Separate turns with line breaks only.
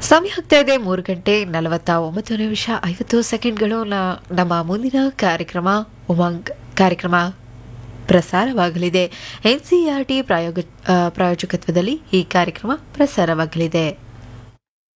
ಸಮಯ ಆಗ್ತಾ ಇದೆ 3 ಗಂಟೆ 49 ನಿಮಿಷ 50 ಸೆಕೆಂಡ್ಗಳು. ನಮ್ಮ ಮುಂದಿನ ಕಾರ್ಯಕ್ರಮ ಉಮಂಗ್ ಕಾರ್ಯಕ್ರಮ ಪ್ರಸಾರವಾಗಲಿದೆ. NCERT ಪ್ರಾಯೋಜಕತ್ವದಲ್ಲಿ ಈ ಕಾರ್ಯಕ್ರಮ ಪ್ರಸಾರವಾಗಲಿದೆ.